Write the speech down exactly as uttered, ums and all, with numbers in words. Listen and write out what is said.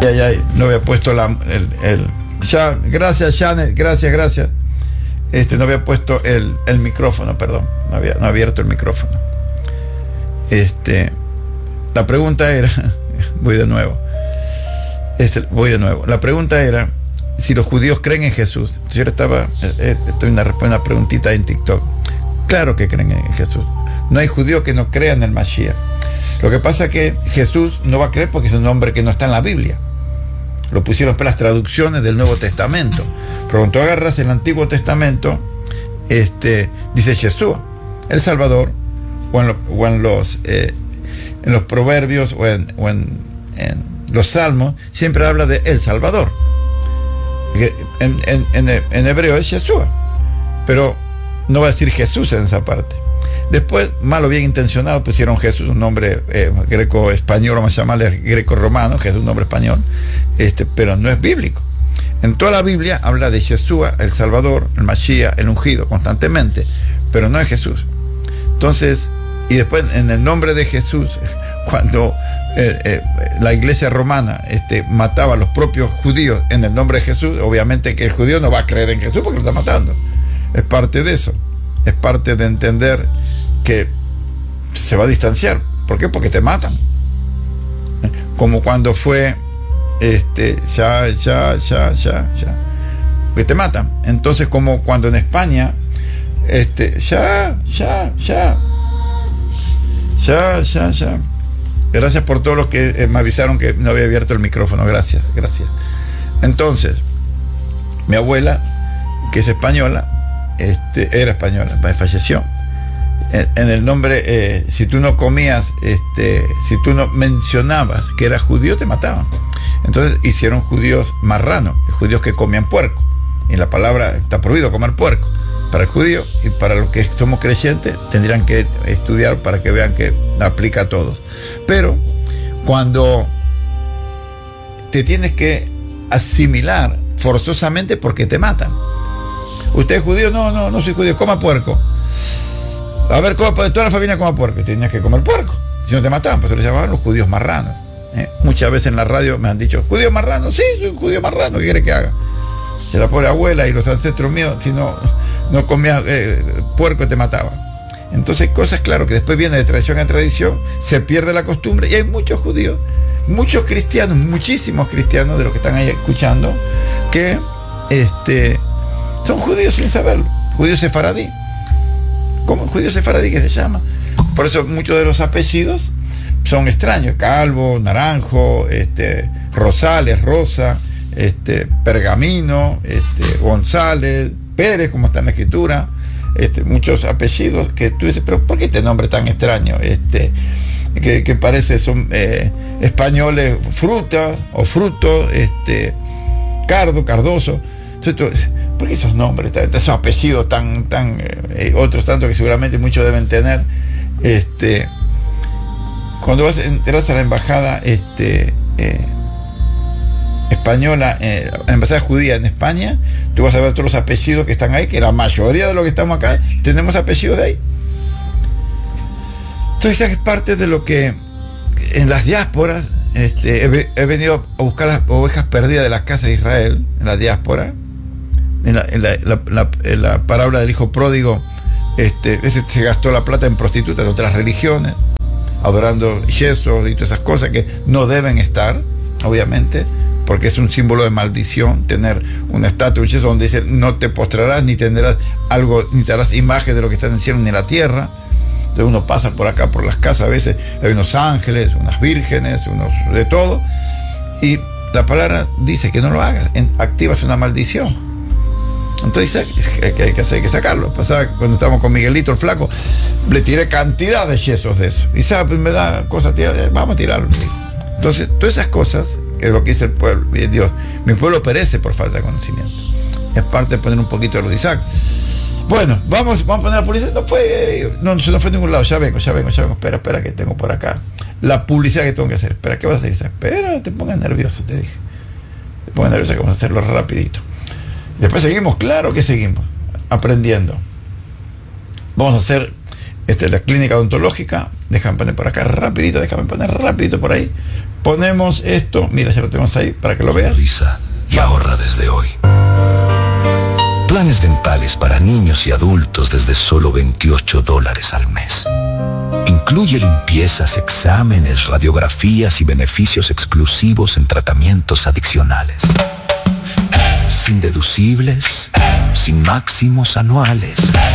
ay, ay, no había puesto la, el, el ya, gracias Janet, gracias, gracias. Este, no había puesto el, el micrófono, perdón, no había, no había abierto el micrófono. Este, la pregunta era, voy de nuevo, este, voy de nuevo, la pregunta era si los judíos creen en Jesús. Yo estaba, eh, estoy una, una preguntita en TikTok. Claro que creen en Jesús. No hay judío que no crea en el Mashiach. Lo que pasa es que Jesús no va a creer porque es un nombre que no está en la Biblia. Lo pusieron para las traducciones del Nuevo Testamento. Pero cuando tú agarras el Antiguo Testamento, este, dice Yeshua, el Salvador, o en, lo, o en los eh, en los proverbios o, en, o en, en los salmos, siempre habla de el Salvador. En, en, en, en hebreo es Yeshua, pero no va a decir Jesús en esa parte. Después, mal o bien intencionado, pusieron Jesús, un nombre eh, greco-español, vamos a llamarle greco-romano, Jesús, un nombre español, este, pero no es bíblico. En toda la Biblia habla de Yeshua, el Salvador, el Mashiach, el ungido, constantemente, pero no es Jesús. Entonces, y después en el nombre de Jesús, cuando eh, eh, la iglesia romana este, mataba a los propios judíos en el nombre de Jesús, obviamente que el judío no va a creer en Jesús porque lo está matando. Es parte de eso, es parte de entender que se va a distanciar. ¿Por qué? Porque te matan. Como cuando fue este, ya, ya, ya, ya, ya, que te matan. Entonces, como cuando en España, este, ya, ya, ya, ya, ya, ya. Gracias por todos los que eh, me avisaron que no había abierto el micrófono. Gracias, gracias. Entonces, mi abuela, que es española, este, era española, falleció. En, en el nombre, eh, si tú no comías, este, si tú no mencionabas que eras judío, te mataban. Entonces hicieron judíos marranos, judíos que comían puerco. Y la palabra, está prohibido comer puerco para el judío, y para los que somos creyentes tendrían que estudiar para que vean que aplica a todos. Pero cuando te tienes que asimilar forzosamente porque te matan. ¿Usted es judío? No, no, no soy judío, coma puerco. A ver, toda la familia coma puerco. Tenías que comer puerco, si no te mataban. Pues se les llamaban los judíos marranos. ¿eh? Muchas veces en la radio me han dicho, ¿judío marrano? Sí, soy un judío marrano, ¿qué quiere que haga? Si la pobre abuela y los ancestros míos, si no, no comías eh, puerco, te mataban. Entonces, cosas, claro, que después viene de tradición a tradición, se pierde la costumbre, y hay muchos judíos, muchos cristianos, muchísimos cristianos de los que están ahí escuchando, que este, son judíos sin saberlo, judíos sefaradí. ¿Cómo? Judío sefaradí que se llama. Por eso muchos de los apellidos son extraños: Calvo, Naranjo, este, Rosales, Rosa, este, Pergamino, este, González, Pérez, como está en la escritura, este, muchos apellidos que tú dices, pero ¿por qué este nombre tan extraño? Este, que, que parece son eh, españoles, fruta o fruto, este, Cardo, Cardoso. Entonces, ¿por qué esos nombres, esos apellidos tan, tan, eh, otros tantos que seguramente muchos deben tener? Este, cuando vas, entras a la embajada este, eh, española, eh, la embajada judía en España, tú vas a ver todos los apellidos que están ahí, que la mayoría de los que estamos acá tenemos apellidos de ahí. Entonces es parte de lo que en las diásporas, este, he, he venido a buscar las ovejas perdidas de la casa de Israel, en la diáspora. En la, en, la, la, la, en la parábola del hijo pródigo, este, ese se gastó la plata en prostitutas de otras religiones, adorando yesos y todas esas cosas que no deben estar, obviamente, porque es un símbolo de maldición tener una estatua, un yeso donde dice no te postrarás ni tendrás algo, ni te harás imagen de lo que está en el cielo ni en la tierra. Entonces uno pasa por acá, por las casas, a veces hay unos ángeles, unas vírgenes, unos de todo, y la palabra dice que no lo hagas, en, activas una maldición. Entonces hay que, hay que, hay que sacarlo. Pasaba cuando estábamos con Miguelito el flaco, le tiré cantidad de yesos de eso. Y sabe, pues me da cosa tirar, vamos a tirarlo. Entonces, todas esas cosas, que es lo que dice el pueblo, Dios, mi pueblo perece por falta de conocimiento. Es parte de poner un poquito de los de Isaac. Bueno, vamos, vamos a poner la publicidad. No fue, no, se nos fue a ningún lado. Ya vengo, ya vengo, ya vengo. Espera, espera, que tengo por acá la publicidad que tengo que hacer. Espera, ¿qué vas a hacer, Isaac? Espera, te pongas nervioso, te dije. Te pongas nervioso que vamos a hacerlo rapidito. Después seguimos, claro que seguimos aprendiendo. Vamos a hacer este, la clínica odontológica. Déjame poner por acá rapidito, déjame poner rapidito por ahí ponemos esto, mira, ya lo tenemos ahí para que lo veas. Risa y ahorra desde hoy. Planes dentales para niños y adultos desde solo veintiocho dólares al mes. Incluye limpiezas, exámenes, radiografías y beneficios exclusivos en tratamientos adicionales. Sin deducibles, sin máximos anuales,